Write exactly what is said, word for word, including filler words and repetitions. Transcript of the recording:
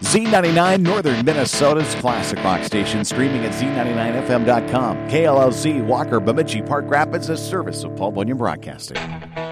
Z ninety-nine, Northern Minnesota's classic rock station, streaming at Z ninety-nine F M dot com. K L L C, Walker, Bemidji, Park Rapids, a service of Paul Bunyan Broadcasting.